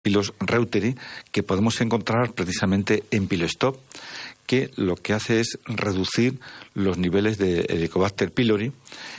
Lactobacillus reuteri, que podemos encontrar precisamente en Pilostop, que lo que hace es reducir los niveles de Helicobacter pylori,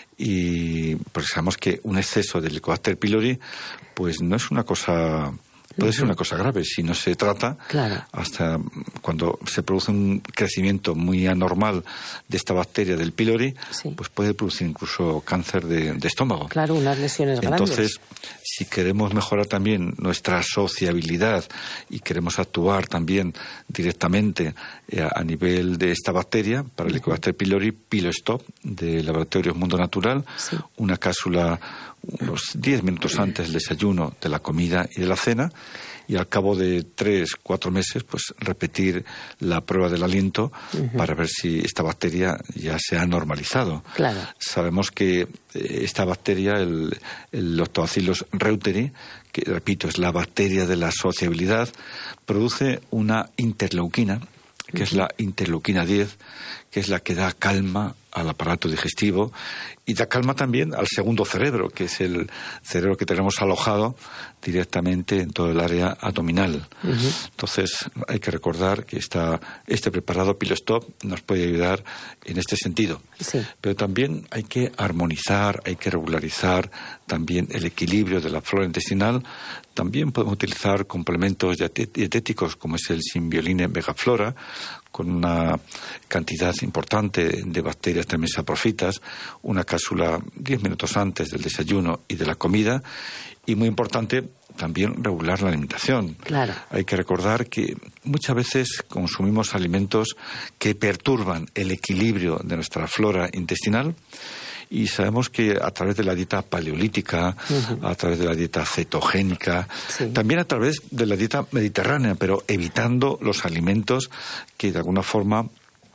y porque sabemos que un exceso de Helicobacter pylori pues no es una cosa... Puede ser una cosa grave si no se trata. Claro. Hasta cuando se produce un crecimiento muy anormal de esta bacteria del pylori, Sí. pues puede producir incluso cáncer de estómago. Claro, unas lesiones grandes. Entonces, si queremos mejorar también nuestra sociabilidad y queremos actuar también directamente a nivel de esta bacteria, para el Helicobacter pylori, Pilostop, de Laboratorios Mundo Natural, Sí. una cápsula unos 10 minutos antes del desayuno, de la comida y de la cena, y al cabo de 3-4 meses, pues repetir la prueba del aliento para ver si esta bacteria ya se ha normalizado. Claro. Sabemos que esta bacteria, el Lactobacillus reuteri, que repito, es la bacteria de la sociabilidad, produce una interleuquina, que es la interleuquina 10, que es la que da calma al aparato digestivo y da calma también al segundo cerebro, que es el cerebro que tenemos alojado directamente en todo el área abdominal. Entonces hay que recordar que este preparado Pilostop nos puede ayudar en este sentido. Sí. Pero también hay que armonizar, hay que regularizar también el equilibrio de la flora intestinal. También podemos utilizar complementos dietéticos como es el Symbioline Megaflora, con una cantidad importante de bacterias también saprofitas, una cápsula 10 minutos antes del desayuno y de la comida, y muy importante también regular la alimentación. Claro. Hay que recordar que muchas veces consumimos alimentos que perturban el equilibrio de nuestra flora intestinal, y sabemos que a través de la dieta paleolítica, a través de la dieta cetogénica, Sí. también a través de la dieta mediterránea, pero evitando los alimentos que de alguna forma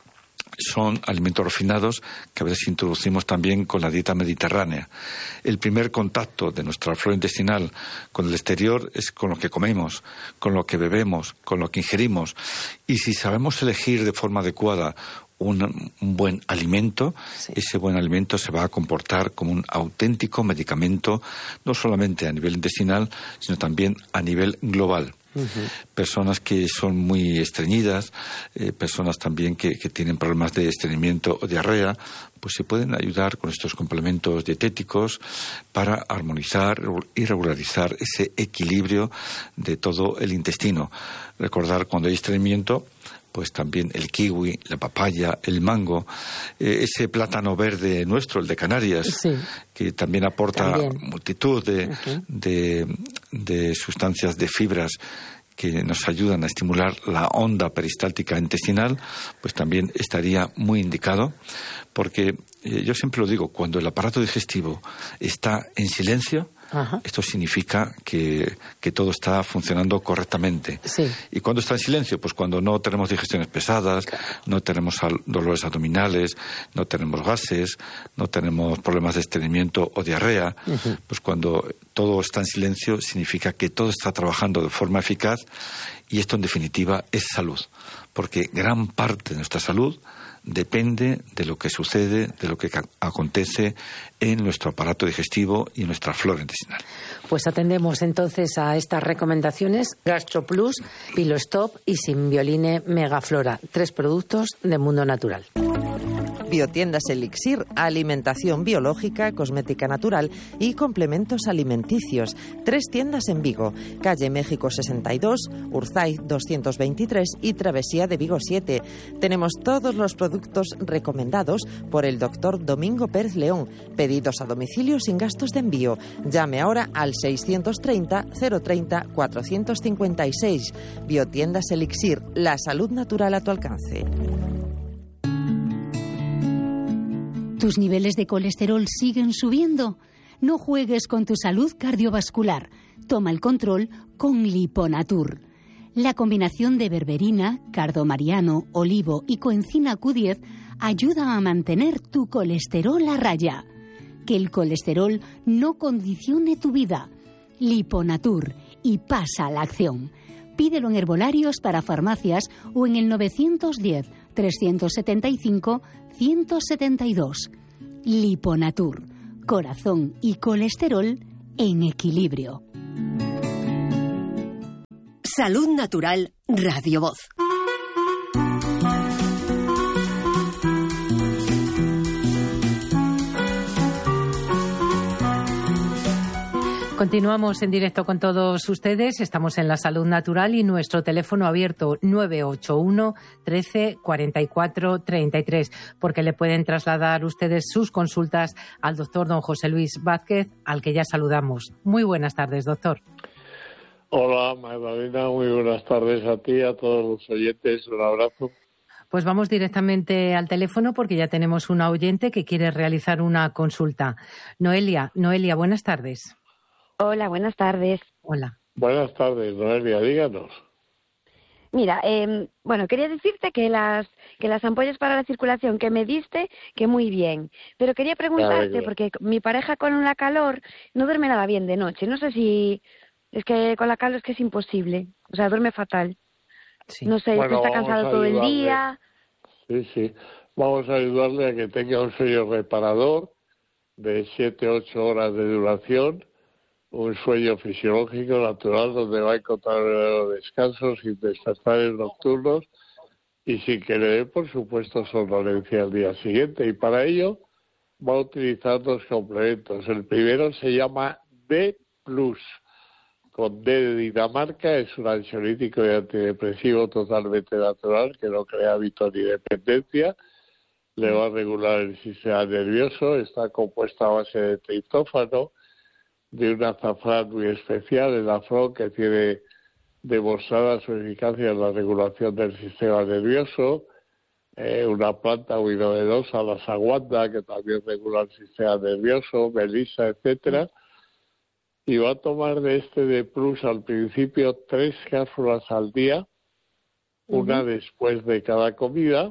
son alimentos refinados que a veces introducimos también con la dieta mediterránea. El primer contacto de nuestra flora intestinal con el exterior es con lo que comemos, con lo que bebemos, con lo que ingerimos. Y si sabemos elegir de forma adecuada un buen alimento, Sí. ese buen alimento se va a comportar como un auténtico medicamento, no solamente a nivel intestinal, sino también a nivel global. Personas que son muy estreñidas, personas también que tienen problemas de estreñimiento o diarrea, pues se pueden ayudar con estos complementos dietéticos para armonizar y regularizar ese equilibrio de todo el intestino. Recordar cuando hay estreñimiento, pues también el kiwi, la papaya, el mango, ese plátano verde nuestro, el de Canarias, Sí. que también aporta multitud de sustancias, de fibras que nos ayudan a estimular la onda peristáltica intestinal, pues también estaría muy indicado, porque yo siempre lo digo, cuando el aparato digestivo está en silencio, esto significa que todo está funcionando correctamente. Sí. ¿Y cuando está en silencio? Pues cuando no tenemos digestiones pesadas, no tenemos dolores abdominales, no tenemos gases, no tenemos problemas de estreñimiento o diarrea. Pues cuando todo está en silencio significa que todo está trabajando de forma eficaz, y esto en definitiva es salud, porque gran parte de nuestra salud depende de lo que sucede, de lo que acontece en nuestro aparato digestivo y en nuestra flora intestinal. Pues atendemos entonces a estas recomendaciones: GastroPlus, Pilostop y Symbioline Megaflora, 3 productos de Mundo Natural. Biotiendas Elixir, alimentación biológica, cosmética natural y complementos alimenticios. 3 tiendas en Vigo: calle México 62, Urzaiz 223 y Travesía de Vigo 7. Tenemos todos los productos recomendados por el doctor Domingo Pérez León. Pedidos a domicilio sin gastos de envío. Llame ahora al 630 030 456. Biotiendas Elixir, la salud natural a tu alcance. ¿Tus niveles de colesterol siguen subiendo? No juegues con tu salud cardiovascular. Toma el control con Liponatur. La combinación de berberina, cardomariano, olivo y coenzima Q10 ayuda a mantener tu colesterol a raya. Que el colesterol no condicione tu vida. Liponatur, y pasa a la acción. Pídelo en herbolarios para farmacias o en el 910-375-172. Liponatur, corazón y colesterol en equilibrio. Salud Natural Radio Voz. Continuamos en directo con todos ustedes. Estamos en la Salud Natural y nuestro teléfono abierto 981 13 44 33, porque le pueden trasladar ustedes sus consultas al doctor don José Luis Vázquez, al que ya saludamos. Muy buenas tardes, doctor. Hola, Magdalena, muy buenas tardes a ti, a todos los oyentes. Un abrazo. Pues vamos directamente al teléfono porque ya tenemos una oyente que quiere realizar una consulta. Noelia, buenas tardes. Hola, buenas tardes. Hola. Buenas tardes, Noelia, díganos. Mira, quería decirte que las ampollas para la circulación que me diste, que muy bien. Pero quería preguntarte, porque mi pareja con la calor no duerme nada bien de noche. No sé si... Es que con la calor es que es imposible. O sea, duerme fatal. Sí. No sé, está cansado todo el día. Sí. Vamos a ayudarle a que tenga un sueño reparador de 7-8 horas de duración. Un sueño fisiológico natural donde va a encontrar descansos sin despertares nocturnos y sin que le dé, por supuesto, somnolencia al día siguiente. Y para ello va a utilizar dos complementos. El primero se llama D+, con D de Dinamarca. Es un ansiolítico y antidepresivo totalmente natural que no crea hábito ni dependencia. Le va a regular el sistema nervioso. Está compuesta a base de triptófano, de un azafrán muy especial, el afrón, que tiene demostrada su eficacia en la regulación del sistema nervioso, una planta muy novedosa, la saguanda, que también regula el sistema nervioso, melisa, etcétera, y va a tomar de este D+ al principio 3 cápsulas al día, una después de cada comida,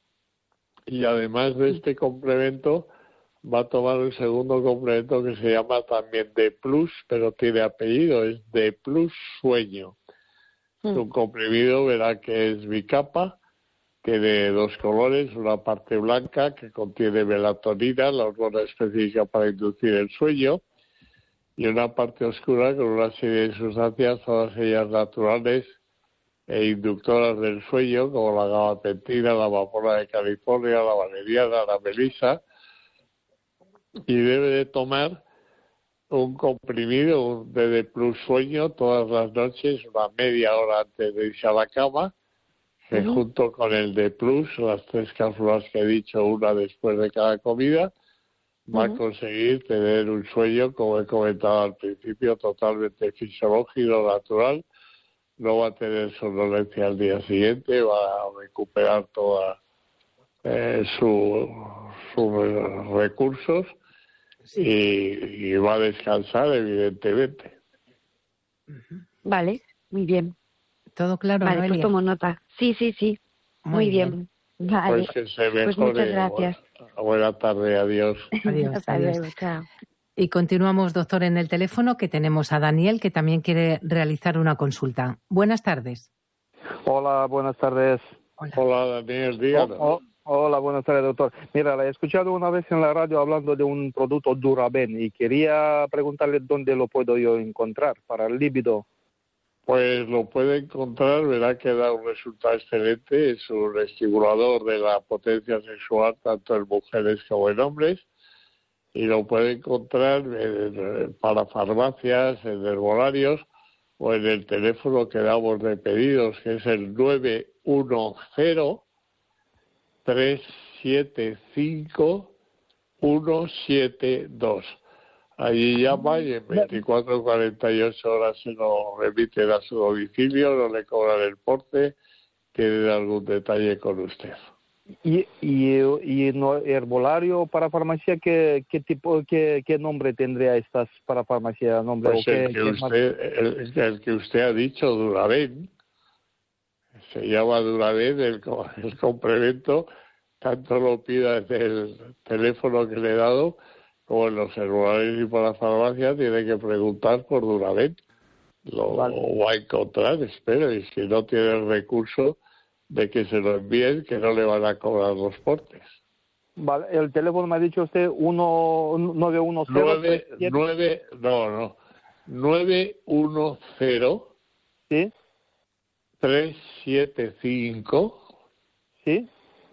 y además de este complemento va a tomar un segundo complemento que se llama también D+, pero tiene apellido, es D+ Sueño. Es un comprimido, verá que es bicapa, tiene dos colores, una parte blanca que contiene melatonina, la hormona específica para inducir el sueño, y una parte oscura con una serie de sustancias, todas ellas naturales e inductoras del sueño, como la gabapentina, la amapola de California, la valeriana, la melisa. Y debe de tomar un comprimido, un D+ Sueño, todas las noches, una media hora antes de irse a la cama, que junto con el D+, las 3 cápsulas que he dicho, una después de cada comida, va a conseguir tener un sueño, como he comentado al principio, totalmente fisiológico, natural. No va a tener somnolencia al día siguiente, va a recuperar toda sus recursos. Sí. Y va a descansar, evidentemente. Vale, muy bien. ¿Todo claro, vale, Noelia? Pues tomo nota. Sí. Muy bien. Vale. Pues que se mejore. Pues muchas gracias. Buena tarde, adiós. Hasta luego, chao. Y continuamos, doctor, en el teléfono, que tenemos a Daniel, que también quiere realizar una consulta. Buenas tardes. Hola, buenas tardes. Hola Daniel, díganos. Hola, buenas tardes, doctor. Mira, la he escuchado una vez en la radio hablando de un producto Duraben y quería preguntarle dónde lo puedo yo encontrar para el líbido. Pues lo puede encontrar, verá que da un resultado excelente. Es un estimulador de la potencia sexual tanto en mujeres como en hombres, y lo puede encontrar para farmacias, en herbolarios o en el teléfono que damos de pedidos, que es el 910-375-172. Allí llama y en 24 o 48 horas se lo remiten a su domicilio, no le cobran el porte, tienen algún detalle con usted. Y no, herbolario para farmacia, ¿qué nombre tendría estas para farmacia? ¿Nombre pues el que usted ha dicho, Duraben. Se llama Duraben, el complemento, tanto lo pida desde el teléfono que le he dado, como en los herbolarios y por la farmacia, tiene que preguntar por Duraben. Lo va a encontrar, espero, y si no tiene el recurso de que se lo envíen, que no le van a cobrar los portes. Vale, el teléfono me ha dicho usted 910. 910. ¿Sí? 375 ¿Sí?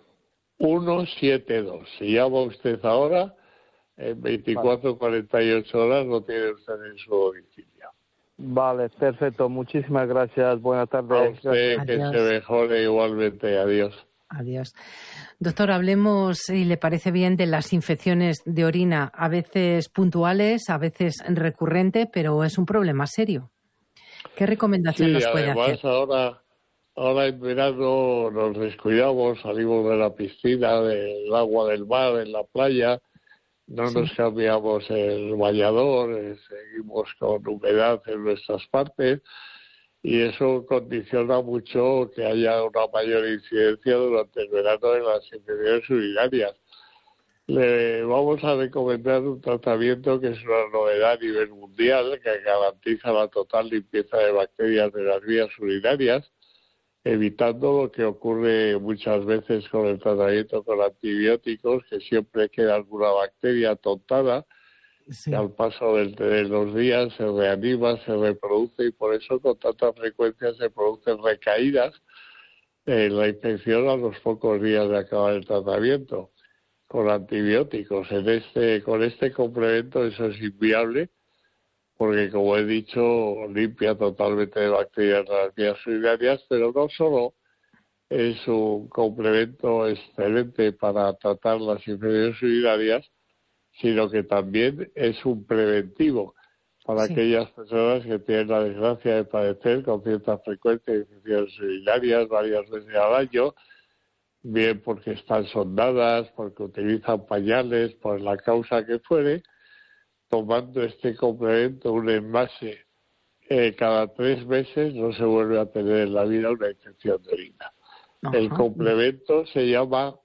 172. Si llama usted ahora, en 24 48 horas lo tiene usted en su domicilio. Vale, perfecto. Muchísimas gracias. Buenas A tardes. usted que Adiós. se mejore igualmente. Adiós. Adiós. Doctor, hablemos, si le parece bien, de las infecciones de orina, a veces puntuales, a veces recurrente, pero es un problema serio. ¿Qué recomendación Sí, nos puede además hacer? ahora en verano nos descuidamos, salimos de la piscina, del agua del mar, en la playa, no Sí. nos cambiamos el bañador, seguimos con humedad en nuestras partes y eso condiciona mucho que haya una mayor incidencia durante el verano en las infecciones urinarias. Le vamos a recomendar un tratamiento que es una novedad a nivel mundial, que garantiza la total limpieza de bacterias de las vías urinarias, evitando lo que ocurre muchas veces con el tratamiento con antibióticos, que siempre queda alguna bacteria atontada, Sí. que al paso de los días se reanima, se reproduce y por eso con tanta frecuencia se producen recaídas en la infección a los pocos días de acabar el tratamiento con antibióticos. Con este complemento eso es inviable porque, como he dicho, limpia totalmente de bacterias las vías urinarias, pero no solo es un complemento excelente para tratar las infecciones urinarias, sino que también es un preventivo para Sí. aquellas personas que tienen la desgracia de padecer con cierta frecuencia infecciones urinarias varias veces al año, bien porque están sondadas, porque utilizan pañales, por la causa que fuere, tomando este complemento, un envase cada 3 meses, no se vuelve a tener en la vida una infección de orina. Ajá. El complemento se llama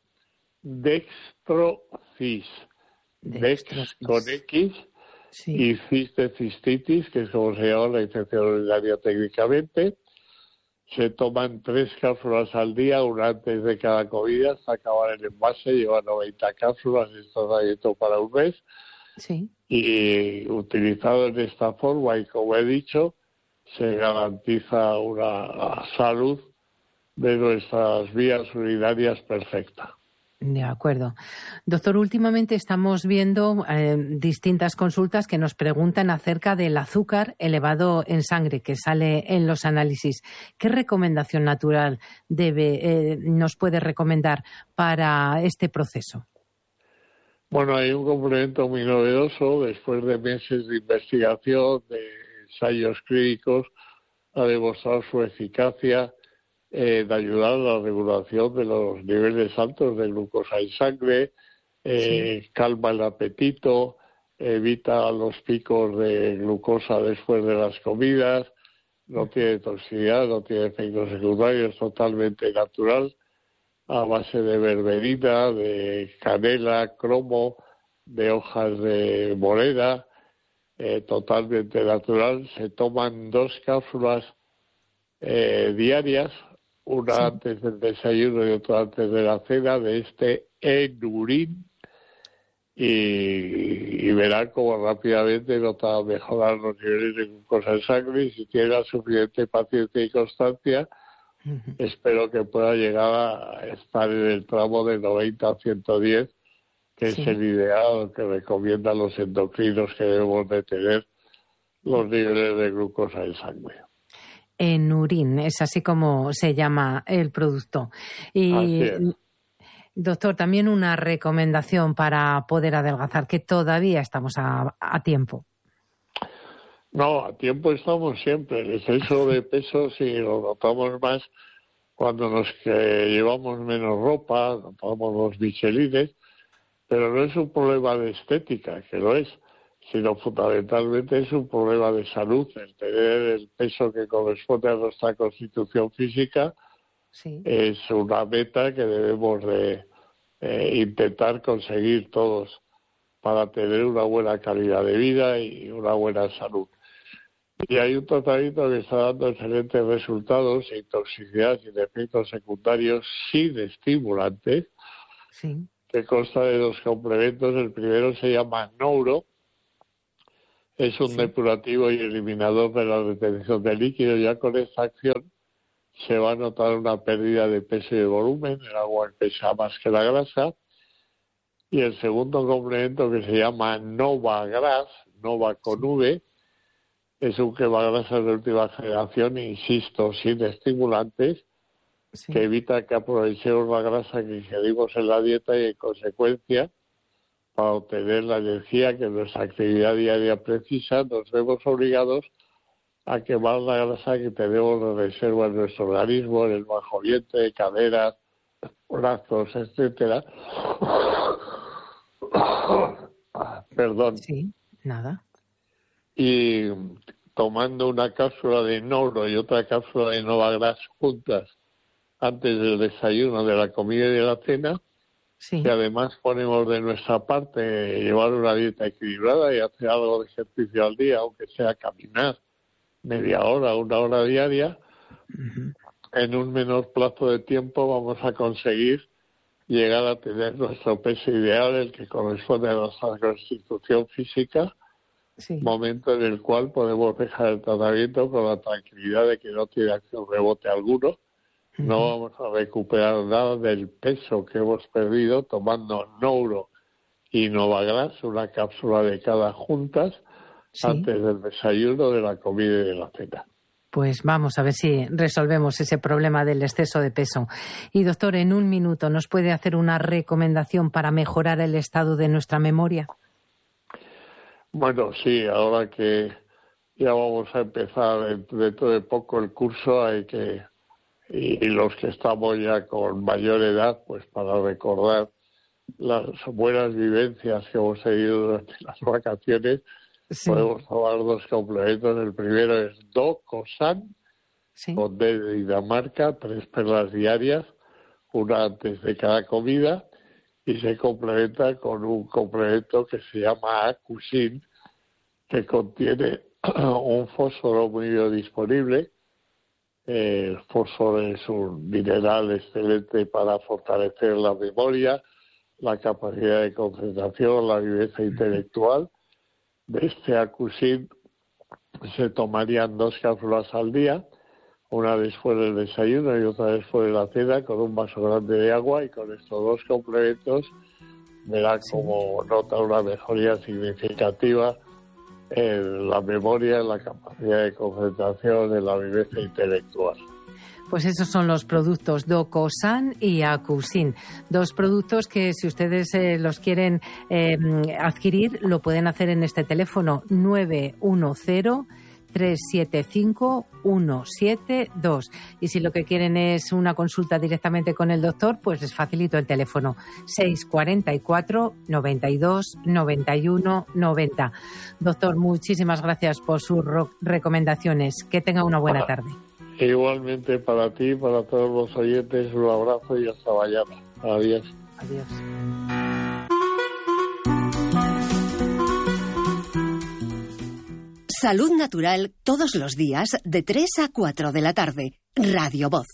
Dextrocis. Dex con X Sí. y cis de cistitis, que es como se llama la infección urinaria técnicamente. Se toman 3 cápsulas al día, una antes de cada comida, hasta acabar el envase, lleva 90 cápsulas, esto tratamiento para un mes. Sí. Y utilizado en esta forma, y como he dicho, se garantiza una salud de nuestras vías urinarias perfecta. De acuerdo. Doctor, últimamente estamos viendo distintas consultas que nos preguntan acerca del azúcar elevado en sangre que sale en los análisis. ¿Qué recomendación natural nos puede recomendar para este proceso? Bueno, hay un complemento muy novedoso. Después de meses de investigación, de ensayos clínicos, ha demostrado su eficacia de ayudar a la regulación de los niveles altos de glucosa en sangre, calma el apetito, evita los picos de glucosa después de las comidas, no tiene toxicidad, no tiene efectos secundarios, totalmente natural, a base de berberina, de canela, cromo, de hojas de morena, totalmente natural. Se toman 2 cápsulas diarias, una antes del desayuno y otra antes de la cena, de este Enurin, y verá cómo rápidamente nota mejorar los niveles de glucosa en sangre, y si tiene la suficiente paciencia y constancia, espero que pueda llegar a estar en el tramo de 90 a 110, que es el ideal que recomiendan los endocrinos que debemos de tener los niveles de glucosa en sangre. Enurin, es así como se llama el producto. Y, así es. Doctor, también una recomendación para poder adelgazar, que todavía estamos a tiempo. No, a tiempo estamos siempre. El exceso de peso sí lo notamos más cuando llevamos menos ropa, notamos los michelines, pero no es un problema de estética, que lo es, sino fundamentalmente es un problema de salud. El tener el peso que corresponde a nuestra constitución física es una meta que debemos de intentar conseguir todos para tener una buena calidad de vida y una buena salud. Y hay un tratamiento que está dando excelentes resultados, sin toxicidad, sin efectos secundarios, sin estimulantes, que consta de 2 complementos. El primero se llama Nouro, es un depurativo y eliminador de la retención de líquido. Ya con esta acción se va a notar una pérdida de peso y de volumen, el agua pesa más que la grasa. Y el segundo complemento, que se llama Novagras, Nova con V, es un quemagrasas de última generación, insisto, sin estimulantes, sí, que evita que aprovechemos la grasa que ingerimos en la dieta y, en consecuencia, para obtener la energía que nuestra actividad diaria precisa, nos vemos obligados a quemar la grasa que tenemos de reserva en nuestro organismo, en el bajo vientre, caderas, brazos, etcétera. Perdón. Sí, nada. Y tomando una cápsula de Nouro y otra cápsula de Novagras juntas antes del desayuno, de la comida y de la cena, sí, que además ponemos de nuestra parte llevar una dieta equilibrada y hacer algo de ejercicio al día, aunque sea caminar media hora, 1 hora diaria, en un menor plazo de tiempo vamos a conseguir llegar a tener nuestro peso ideal, el que corresponde a nuestra constitución física, sí, momento en el cual podemos dejar el tratamiento con la tranquilidad de que no tiene acción rebote alguno. No vamos a recuperar nada del peso que hemos perdido tomando Nouro y Novagras, una cápsula de cada juntas, sí, antes del desayuno, de la comida y de la cena. Pues vamos a ver si resolvemos ese problema del exceso de peso. Y doctor, en 1 minuto, ¿nos puede hacer una recomendación para mejorar el estado de nuestra memoria? Bueno, sí, ahora que ya vamos a empezar dentro de poco el curso, hay que, y los que estamos ya con mayor edad, pues para recordar las buenas vivencias que hemos tenido durante las vacaciones, sí, podemos tomar 2 complementos. El primero es Docosan, sí, con D de Dinamarca, 3 perlas diarias, una antes de cada comida, y se complementa con un complemento que se llama Acusin, que contiene un fósforo muy biodisponible. El fósforo es un mineral excelente para fortalecer la memoria, la capacidad de concentración, la viveza intelectual. De este Acusin se tomarían 2 cápsulas al día, una después del desayuno y otra después de la cena, con un vaso grande de agua, y con estos 2 complementos verá cómo nota una mejoría significativa en la memoria, en la capacidad de concentración, en la viveza intelectual. Pues esos son los productos Docosan y Acusin. 2 productos que, si ustedes los quieren adquirir, lo pueden hacer en este teléfono 910-375-172. Y si lo que quieren es una consulta directamente con el doctor, pues les facilito el teléfono 644 92 91 90. Doctor, muchísimas gracias por sus recomendaciones. Que tenga una buena tarde. Igualmente para ti, para todos los oyentes, un abrazo y hasta mañana. Adiós. Adiós. Salud Natural, todos los días de 3 a 4 de la tarde. Radio Voz.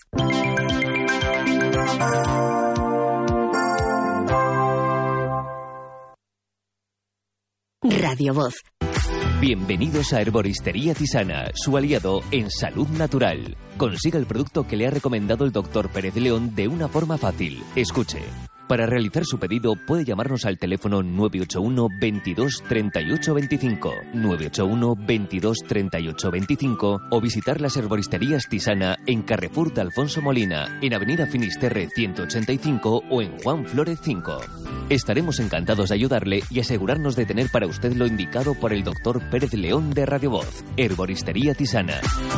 Radio Voz. Bienvenidos a Herboristería Tisana, su aliado en salud natural. Consiga el producto que le ha recomendado el doctor Pérez León de una forma fácil. Escuche. Para realizar su pedido puede llamarnos al teléfono 981 22 38 25, 981 22 38 25 o visitar las herboristerías Tisana en Carrefour de Alfonso Molina, en Avenida Finisterre 185 o en Juan Flórez 5. Estaremos encantados de ayudarle y asegurarnos de tener para usted lo indicado por el doctor Pérez León de Radio Voz. Herboristería Tisana.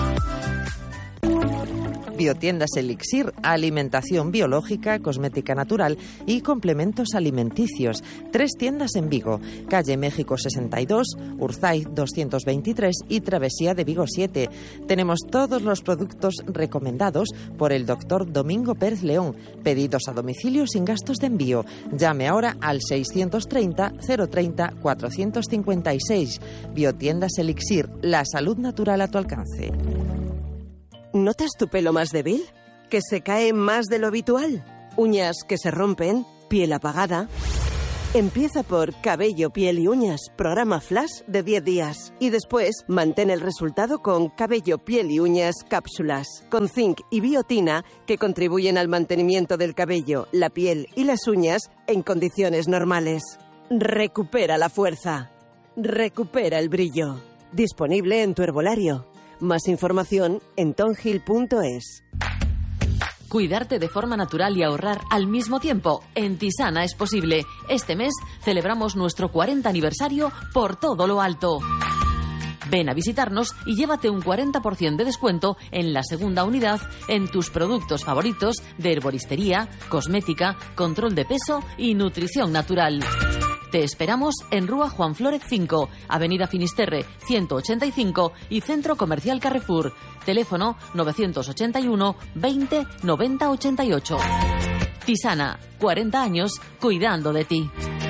Biotiendas Elixir, alimentación biológica, cosmética natural y complementos alimenticios. 3 tiendas en Vigo, calle México 62, Urzaiz 223 y Travesía de Vigo 7. Tenemos todos los productos recomendados por el doctor Domingo Pérez León. Pedidos a domicilio sin gastos de envío. Llame ahora al 630 030 456. Biotiendas Elixir, la salud natural a tu alcance. ¿Notas tu pelo más débil? ¿Que se cae más de lo habitual? ¿Uñas que se rompen? ¿Piel apagada? Empieza por Cabello, Piel y Uñas, programa flash de 10 días. Y después, mantén el resultado con Cabello, Piel y Uñas cápsulas, con zinc y biotina que contribuyen al mantenimiento del cabello, la piel y las uñas en condiciones normales. Recupera la fuerza. Recupera el brillo. Disponible en tu herbolario. Más información en tonhill.es. Cuidarte de forma natural y ahorrar al mismo tiempo. En Tisana es posible. Este mes celebramos nuestro 40 aniversario por todo lo alto. Ven a visitarnos y llévate un 40% de descuento en la segunda unidad en tus productos favoritos de herboristería, cosmética, control de peso y nutrición natural. Te esperamos en Rúa Juan Flórez 5, Avenida Finisterre 185 y Centro Comercial Carrefour. Teléfono 981 20 90 88. Tisana, 40 años cuidando de ti.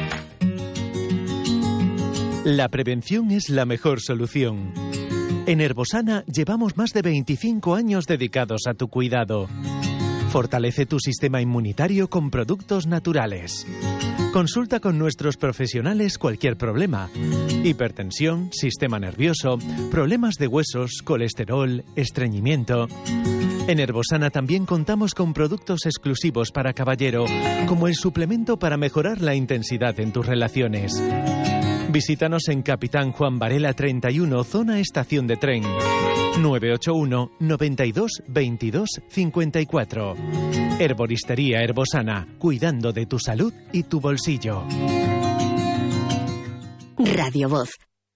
La prevención es la mejor solución. En Herbosana llevamos más de 25 años dedicados a tu cuidado. Fortalece tu sistema inmunitario con productos naturales. Consulta con nuestros profesionales cualquier problema. Hipertensión, sistema nervioso, problemas de huesos, colesterol, estreñimiento. En Herbosana también contamos con productos exclusivos para caballero, como el suplemento para mejorar la intensidad en tus relaciones. Visítanos en Capitán Juan Varela 31, zona estación de tren. 981 92 22 54. Herboristería Herbosana, cuidando de tu salud y tu bolsillo. Radio Voz.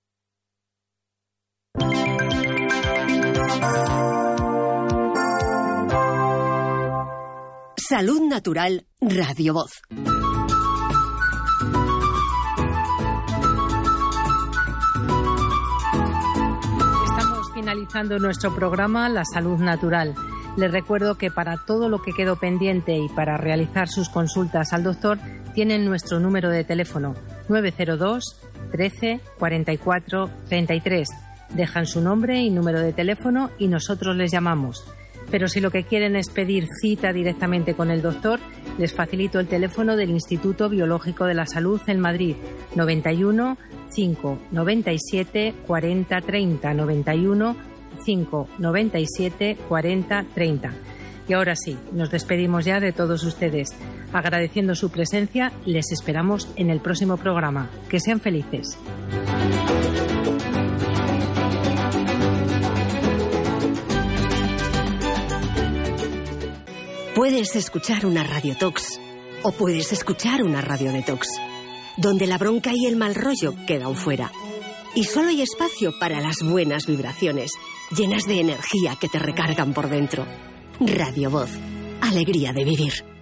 Salud Natural, Radio Voz. Finalizando nuestro programa La Salud Natural. Les recuerdo que para todo lo que quedó pendiente y para realizar sus consultas al doctor tienen nuestro número de teléfono 902 13 44 33. Dejan su nombre y número de teléfono y nosotros les llamamos. Pero si lo que quieren es pedir cita directamente con el doctor, les facilito el teléfono del Instituto Biológico de la Salud en Madrid, 91 5 97 40 30, 91 5 97 40 30. Y ahora sí, nos despedimos ya de todos ustedes. Agradeciendo su presencia, les esperamos en el próximo programa. Que sean felices. Puedes escuchar una radiotox o puedes escuchar una radiodetox, donde la bronca y el mal rollo quedan fuera. Y solo hay espacio para las buenas vibraciones, llenas de energía que te recargan por dentro. Radio Voz, alegría de vivir.